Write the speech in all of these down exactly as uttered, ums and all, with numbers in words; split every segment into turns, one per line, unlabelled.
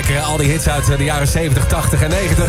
lekker, al die hits uit de jaren zeventig, tachtig en negentig.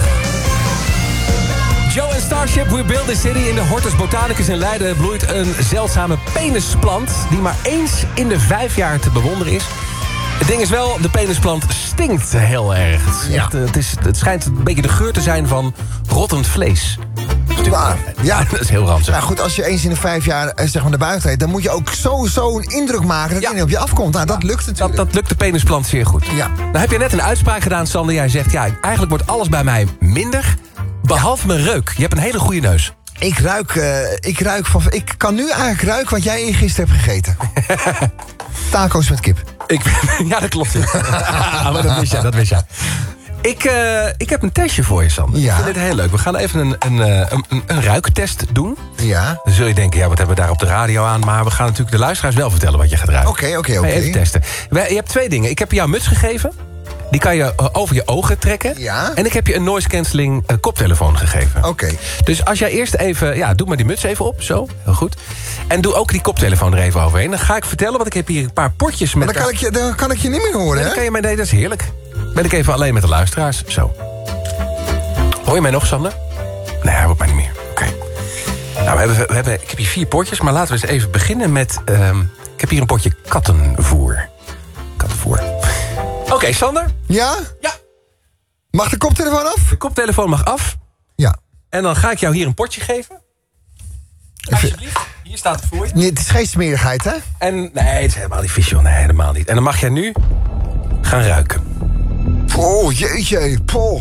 Joe en Starship, We Build This City. In de Hortus Botanicus in Leiden bloeit een zeldzame penisplant... die maar eens in de vijf jaar te bewonderen is. Het ding is wel, de penisplant stinkt heel erg. Het, is echt,
Ja.
het, is, het schijnt een beetje de geur te zijn van rottend vlees.
Waar? Ja.
Dat is heel ranzig.
Nou goed, als je eens in de vijf jaar eh, zeg maar naar buiten treedt... dan moet je ook sowieso een indruk maken dat
Ja.
iedereen op je afkomt. Nou, dat lukt
Dat,
natuurlijk.
dat lukt de penisplant zeer goed.
Ja.
Nou heb je net een uitspraak gedaan, Sander. Jij zegt, ja, eigenlijk wordt alles bij mij minder... behalve mijn reuk. Je hebt een hele goede neus.
Ik ruik, eh, ik ruik van... Ik kan nu eigenlijk ruiken wat jij gisteren hebt gegeten. Taco's met kip.
Ik, ja, dat klopt. Ja. Maar dat wist jij, dat wist jij. Ik, uh, ik heb een testje voor je, Sander.
Ja.
Ik vind dit heel leuk. We gaan even een, een, een, een, een ruiktest doen.
Ja.
Dan zul je denken, ja, wat hebben we daar op de radio aan? Maar we gaan natuurlijk de luisteraars wel vertellen wat je gaat ruiken.
Oké, oké,
Ga je Even
oké.
testen. Wij- Je hebt twee dingen. Ik heb je jouw muts gegeven. Die kan je uh, over je ogen trekken.
Ja.
En ik heb je een noise cancelling uh, koptelefoon gegeven.
Oké.
Dus als jij eerst even... Ja, doe maar die muts even op. Zo, heel goed. En doe ook die koptelefoon er even overheen. Dan ga ik vertellen, want ik heb hier een paar potjes met...
Maar dan kan, ik je, dan kan ik je niet meer horen,
Nee,
hè?
dan kan je mij... Nee, dat is heerlijk. Ben ik even alleen met de luisteraars. Zo. Hoor je mij nog, Sander? Nee, hij hoort mij niet meer. Oké. Nou, we hebben, we hebben, ik heb hier vier potjes, maar laten we eens even beginnen met... Um, ik heb hier een potje kattenvoer. Kattenvoer. Oké, okay, Sander?
Ja?
Ja.
Mag de koptelefoon af?
De koptelefoon mag af.
Ja.
En dan ga ik jou hier een potje geven. Alsjeblieft. Hier staat het voor je.
Nee, het is geen smerigheid, hè?
En nee, het is helemaal niet vies, joh. Nee, helemaal niet. En dan mag jij nu gaan ruiken.
Oh, jeetje. Poh.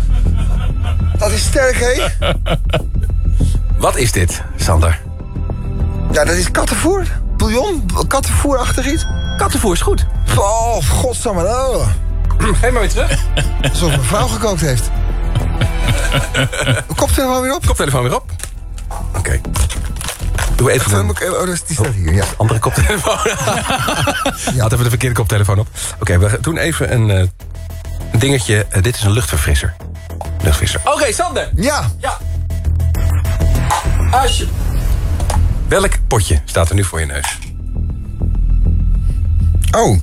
Dat is sterk, hè?
Wat is dit, Sander?
Ja, dat is kattenvoer. Bouillon, kattenvoerachtig iets.
Kattenvoer is goed.
Oh, godsamme. Oh.
Geef maar weer terug.
Alsof mijn vrouw gekookt heeft. Koptelefoon weer op?
Koptelefoon weer op. Oké. Okay. Doe even
Dan
een
moet ik even- Oh, dat is- die staat hier, ja.
andere koptelefoon. Ja. Had even de verkeerde koptelefoon op. Oké, okay, we doen even een, uh, een dingetje. Uh, dit is een luchtverfrisser. Luchtfrisser. Oké, okay, Sander.
Ja.
Ja. Alsje. Welk potje staat er nu voor je neus?
Oh.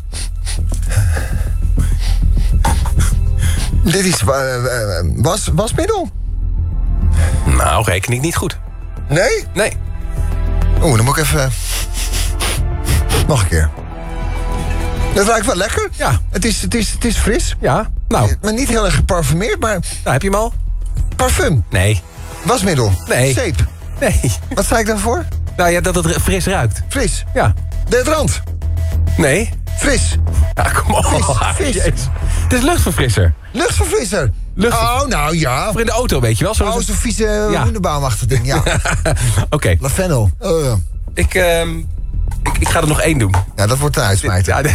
Dit is uh, uh, was, wasmiddel?
Nou, reken ik niet goed.
Nee?
Nee.
Oeh, dan moet ik even... Nog een keer. Dat ruikt wel lekker.
Ja.
Het is, het is, het is fris.
Ja, nou.
Maar niet heel erg geparfumeerd, maar
Nou, heb je hem al?
parfum.
Nee.
Wasmiddel.
Nee.
Zeep.
Nee.
Wat sta ik dan voor?
Nou ja, dat het fris ruikt.
Fris.
Ja.
Deodorant.
Nee.
Fris.
Ja, kom op.
Vis, vis.
Jezus. Het is luchtverfrisser.
Luchtverfrisser.
Luchtver-
Oh, nou ja.
Voor in de auto, weet je wel? Zo
Oh, zo'n vieze
Ja.
hundebaumachtig ding, ja.
Oké. Okay.
Lavendel. Uh.
Ik, um, ik, ik ga er nog één doen.
Ja, dat wordt een uitsmijter.
Ja, de-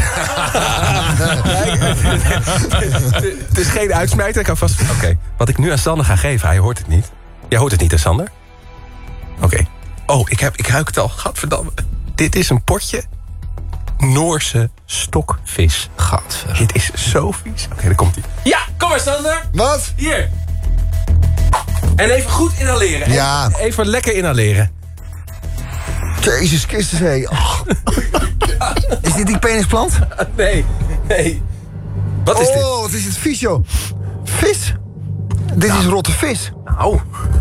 het is geen uitsmijter. Ik kan vast... Oké. Okay. Wat ik nu aan Sander ga geven, hij hoort het niet. Jij hoort het niet, hè, Sander? Oké. Okay. Oh, ik, heb, ik ruik het al. Gadverdamme. Dit is een potje Noorse stokvis.
Gadver.
Dit is zo vies. Oké, okay, daar komt hij. Ja, kom maar, Sander.
Wat?
Hier. En even goed inhaleren.
Ja.
Even, even lekker inhaleren.
Jezus Christus, hé. Oh. Is dit die penisplant?
Nee, nee. Wat is dit?
Oh, wat is het vies, joh. Vis? Dit is rotte vis.
Nou.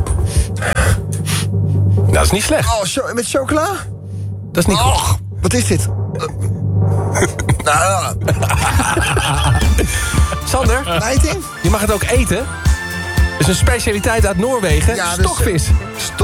Nou, dat is niet slecht.
Oh, cho- met chocola?
Dat is niet goed.
Och, wat is dit? Nou,
Sander,
Nighting?
je mag het ook eten. Het is een specialiteit uit Noorwegen.
Ja, dus-
Stokvis.
Stop.